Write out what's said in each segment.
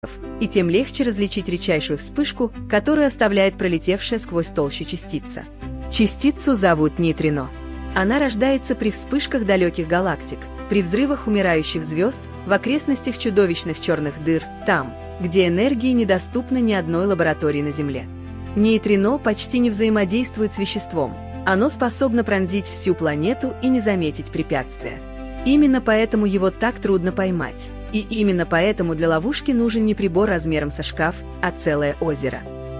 и тем легче различить редчайшую вспышку, которую оставляет пролетевшая сквозь толщу частица. Частицу зовут нейтрино. Она рождается при вспышках далеких галактик, при взрывах умирающих звезд, в окрестностях чудовищных черных дыр, там, где энергии недоступна ни одной лаборатории на Земле. Нейтрино почти не взаимодействует с веществом. Оно способно пронзить всю планету и не заметить препятствия. Именно поэтому его так трудно поймать. И именно поэтому для ловушки нужен не прибор размером со шкаф, а целое озеро.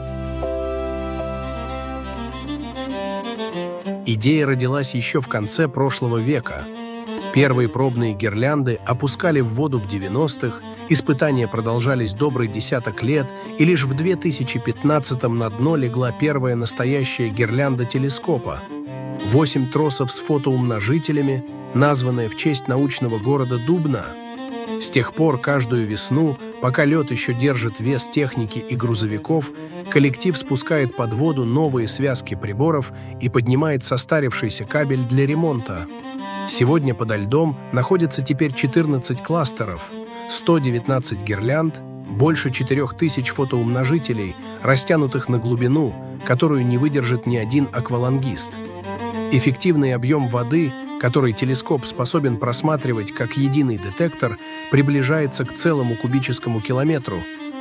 Идея родилась еще в конце прошлого века. Первые пробные гирлянды опускали в воду в 90-х, испытания продолжались добрый десяток лет, и лишь в 2015-м на дно легла первая настоящая гирлянда телескопа. 8 тросов с фотоумножителями, названная в честь научного города Дубна. С тех пор каждую весну, пока лед еще держит вес техники и грузовиков, коллектив спускает под воду новые связки приборов и поднимает состарившийся кабель для ремонта. Сегодня подо льдом находится теперь 14 кластеров, 119 гирлянд, больше 4000 фотоумножителей, растянутых на глубину, которую не выдержит ни один аквалангист. Эффективный объем воды, который телескоп способен просматривать как единый детектор, приближается к целому кубическому километру.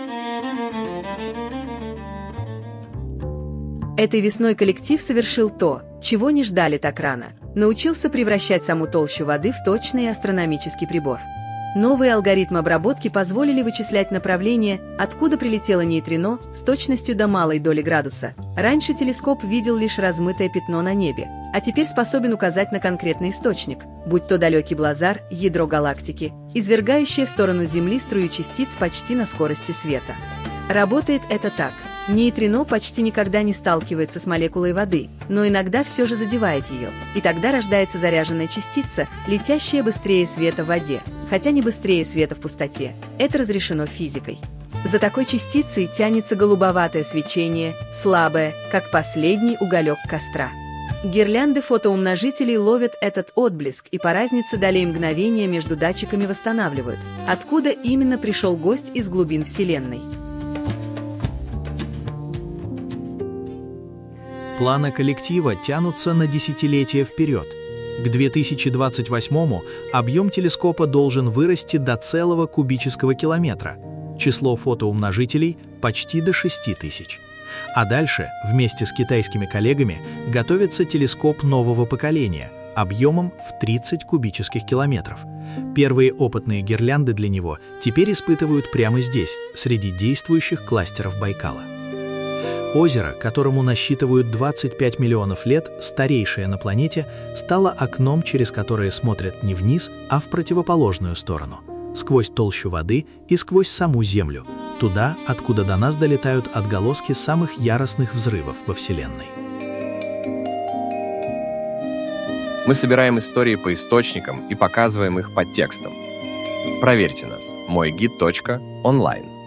Этой весной коллектив совершил то, чего не ждали так рано. Научился превращать саму толщу воды в точный астрономический прибор. Новые алгоритмы обработки позволили вычислять направление, откуда прилетело нейтрино, с точностью до малой доли градуса. Раньше телескоп видел лишь размытое пятно на небе, а теперь способен указать на конкретный источник, будь то далекий блазар, ядро галактики, извергающее в сторону Земли струю частиц почти на скорости света. Работает это так. Нейтрино почти никогда не сталкивается с молекулой воды, но иногда все же задевает ее, и тогда рождается заряженная частица, летящая быстрее света в воде, хотя не быстрее света в пустоте. Это разрешено физикой. За такой частицей тянется голубоватое свечение, слабое, как последний уголек костра. Гирлянды фотоумножителей ловят этот отблеск и по разнице долей мгновения между датчиками восстанавливают, откуда именно пришел гость из глубин Вселенной. Планы коллектива тянутся на десятилетия вперед. К 2028-му объем телескопа должен вырасти до целого кубического километра. Число фотоумножителей почти до 6000. А дальше, вместе с китайскими коллегами, готовится телескоп нового поколения, объемом в 30 кубических километров. Первые опытные гирлянды для него теперь испытывают прямо здесь, среди действующих кластеров Байкала. Озеро, которому насчитывают 25 миллионов лет, старейшее на планете, стало окном, через которое смотрят не вниз, а в противоположную сторону, сквозь толщу воды и сквозь саму Землю, туда, откуда до нас долетают отголоски самых яростных взрывов во Вселенной. Мы собираем истории по источникам и показываем их под текстом. Проверьте нас. moygid.online